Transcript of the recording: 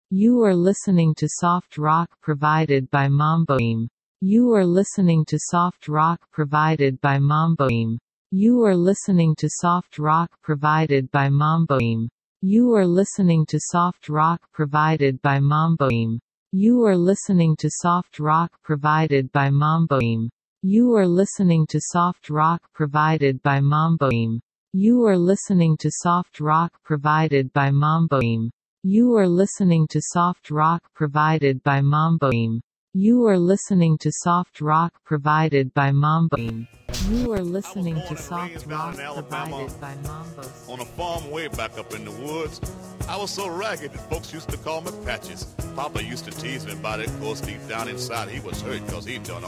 You are listening to soft rock provided by Mamboim. You are listening to soft rock provided by Mamboim. You are listening to soft rock provided by Mamboim. You are listening to soft rock provided by Mamboim. You are listening to soft rock provided by Mamboim. You are listening to soft rock provided by Mamboim. You are listening to soft rock provided by Mamboim. You are listening to soft rock provided by Mamboim. You are listening to soft rock provided by Mamboim. You are listening to soft rock provided by Mamboim. On a farm way back up in the woods, I was so ragged that folks used to call me Patches. Papa used to tease me about it, of course deep down inside he was hurt because he'd done